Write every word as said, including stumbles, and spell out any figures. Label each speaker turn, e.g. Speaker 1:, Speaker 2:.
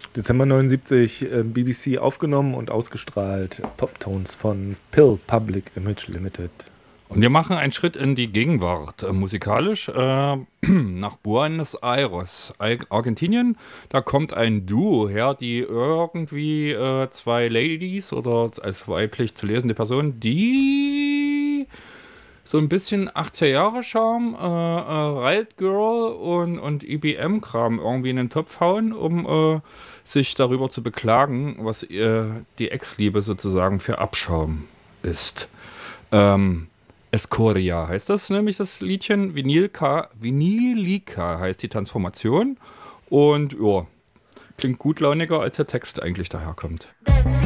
Speaker 1: Dezember neunundsiebzig, äh, B B C aufgenommen und ausgestrahlt. Poptones von Pill Public Image Limited.
Speaker 2: Und wir machen einen Schritt in die Gegenwart äh, musikalisch äh, nach Buenos Aires, Al- Argentinien. Da kommt ein Duo her, die irgendwie äh, zwei Ladies oder als weiblich zu lesende Person, die so ein bisschen achtziger-Jahre-Charme, äh, äh, Riot Girl und, und E B M-Kram irgendwie in den Topf hauen, um äh, sich darüber zu beklagen, was äh, die Ex-Liebe sozusagen für Abschaum ist. Ähm, Escoria heißt das nämlich, das Liedchen. Vinilka, Vinilika heißt die Transformation. Und ja, klingt gutlauniger, als der Text eigentlich daherkommt.